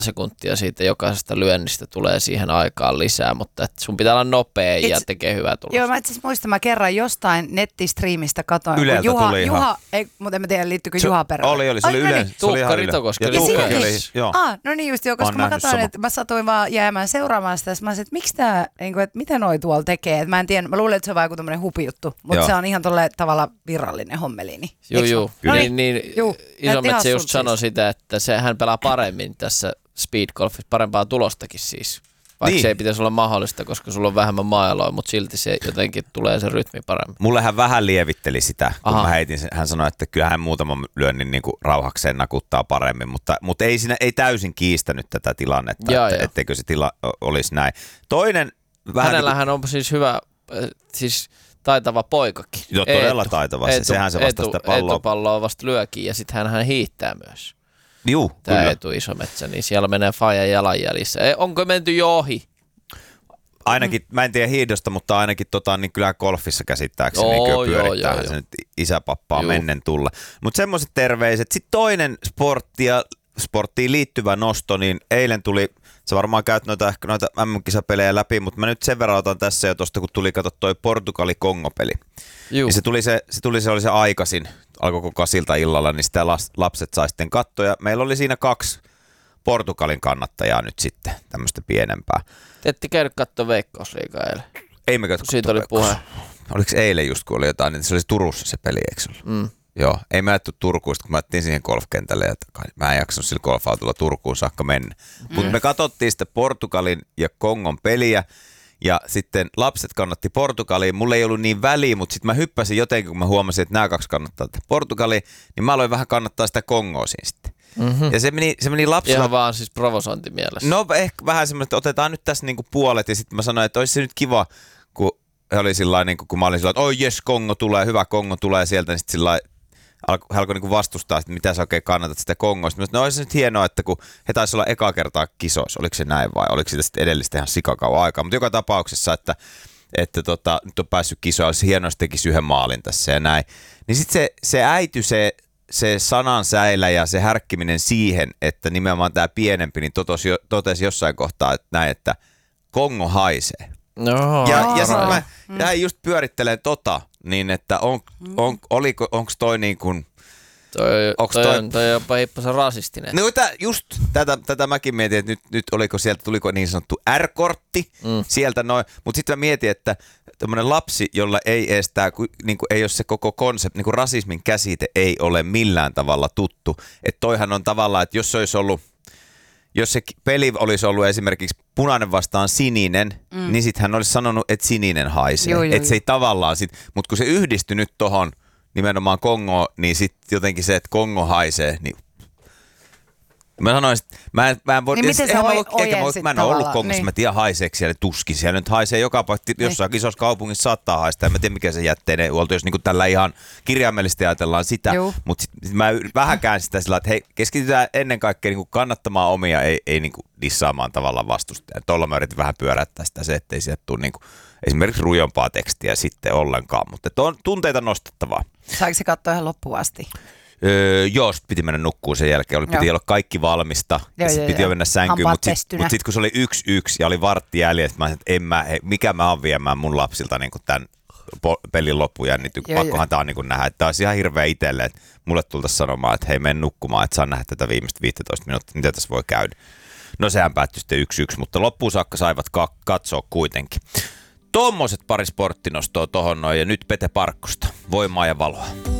sekuntia siitä jokaisesta lyönnistä tulee siihen aikaan lisää, mutta et sun pitää olla nopea ja tekee hyvää tulosta. Joo, mä itse asiassa muistan, mä kerran jostain nettistriimistä katoin. Yleltä tuli Juha, mutta en mä tiedä, liittyykö Juha perään. Oli, se oli Yle. Tuukka Ritokoski. No niin just, koska mä katsoin, että mä satuin vaan jäämään seuraamaan sitä, mä sanoin, että miksi tää, että mitä noi tuolla tekee, että mä en tiedä, mä luulen, että se on vaan joku tommonen hupijuttu, mutta se on ihan tolle tavalla virallinen hommeliini. Joo. Isometsä just sanoi sitä, että hän pelaa paremmin tässä speedgolfissa, parempaa tulostakin siis. Vaikka se ei pitäisi olla mahdollista, koska sulla on vähemmän maaeloa, mutta silti se jotenkin tulee se rytmi paremmin. Mulle hän vähän lievitteli sitä, kun mä heitin sen. Hän sanoi, että kyllä hän muutaman lyönnin niin kuin rauhakseen nakuttaa paremmin, mutta ei täysin kiistänyt tätä tilannetta, etteikö se tila olisi näin. Toinen vähän... Hänellähän on siis hyvä, siis taitava poikakin. Joo, todella taitava. Sehän se vasta sitä palloa. Etupalloa vasta lyökin ja sitten hän hiihtää myös. Juu, tämä kyllä. Etu-Isometsä, niin siellä menee faija jalanjäljissä. Onko menty jo ohi? Ainakin, mä en tiedä hiihdosta, mutta ainakin niin kyllä golfissa käsittääkseni pyörittää se nyt isäpappaa mennen tulla. Mutta semmoiset terveiset. Sitten toinen sporttiin liittyvä nosto, niin eilen tuli, sä varmaan käyt noita MM-kisapelejä läpi, mutta mä nyt sen verran otan tässä jo tosta, kun tuli kato toi Portugali-Kongo-peli. Niin se oli se aikaisin, alkoiko 8 illalla, niin sitä lapset sai sitten katsoa. Ja meillä oli siinä 2 Portugalin kannattajaa nyt sitten, tämmöistä pienempää. Te ette käynyt katsoa Veikkausliigaa eilen? Ei me katso. Siitä oli puhe. Oliko eilen just, kun oli jotain, niin se oli Turussa se peli, eikö se ollut? Joo, ei mä ajettu Turkuun, kun mä ajattiin siihen golfkentälle, että mä en jaksanut sillä golfautolla Turkuun saakka mennä. Mutta me katsottiin sitten Portugalin ja Kongon peliä, ja sitten lapset kannatti Portugaliin. Mulla ei ollut niin väliä, mutta sitten mä hyppäsin jotenkin, kun mä huomasin, että nämä 2 kannattaa Portugaliin, niin mä aloin vähän kannattaa sitä Kongoa siinä sitten. Ja se meni lapsilla... Ihan vaan siis provosointimielessä. No ehkä vähän semmoinen, että otetaan nyt tässä niinku puolet, ja sitten mä sanoin, että olisi se nyt kiva, kun he oli sillain, niin kun mä olin sillain, että oi jes, Kongo tulee, hyvä Kongo tulee sieltä, niin sitten sillain, alkoi niin vastustaa, että mitä sä oikein kannatat sitä Kongosta. No olisi nyt hienoa, että kun he taisi olla ekaa kertaa kisoissa, oliko se näin vai oliko siitä sitten edellistä ihan sikakauan aikaa. Mutta joka tapauksessa, että nyt on päässyt kisoa, olisi hienoa, että tekisi 1 maalin tässä ja näin. Niin sitten se äity, se sanan säilä ja se härkkiminen siihen, että nimenomaan tämä pienempi, niin totesi jossain kohtaa, että näin, että Kongo haisee. Ja sitten mä jäin just pyörittelemään niin että onko toi niin kuin... Toi on jopa hippasen rasistinen. No just tätä mäkin mietin, että nyt tuliko niin sanottu R-kortti sieltä noin, mutta sitten mä mietin, että tämmöinen lapsi, jolla ei estää, niin kuin ei ole se koko konsepti, niin kuin rasismin käsite ei ole millään tavalla tuttu, että toihan on tavallaan, että jos se peli olisi ollut esimerkiksi punainen vastaan sininen, niin sitten hän olisi sanonut, että sininen haisee. Että se ei tavallaan mutta kun se yhdistyi nyt tohon nimenomaan Kongoon, niin sitten jotenkin se, että Kongo haisee, niin mä sanoisin, että mä en voi... Niin miten sä ojensit mä en ole ollut Kongossa, niin. Mä tiedän haiseeksi siellä tuskin. Siellä nyt haisee joka paikka, jossain isossa kaupungissa saattaa haistaa. En mä tiedä, mikä se jätteinen huolto, jos niinku tällä ihan kirjaimellisesti ajatellaan sitä. Mutta sit mä vähän käänsin sitä sillä, että hei, keskitytään ennen kaikkea niinku kannattamaan omia, ei niinku dissaamaan tavallaan vastustajia. Tuolla mä yritin vähän pyöräyttää sitä se, ettei sieltä tule niinku esimerkiksi rujompaa tekstiä sitten ollenkaan. Mutta on tunteita nostettavaa. Saiko se katsoa ihan loppuun asti? Joo, piti mennä nukkuun sen jälkeen. Piti olla kaikki valmista. Sitten piti jo mennä sänkyyn. Mutta sitten kun se oli 1-1 ja oli vartti jäljellä, mä sanoin, että mikä mä oon viemään mun lapsilta niin tämän pelin loppujännityksen. Pakkohan tää on niin nähdä. Että tää olisi ihan hirveä itselle, että mulle tultaisiin sanomaan, että hei, mene nukkumaan, että saan nähdä tätä viimeistä 15 minuuttia, mitä tässä voi käydä. No sehän päättyi sitten 1-1, mutta loppuun saakka saivat katsoa kuitenkin. Tommoset pari sporttinostoa tohon noin ja nyt Pete Parkkosta. Voimaa ja valoa.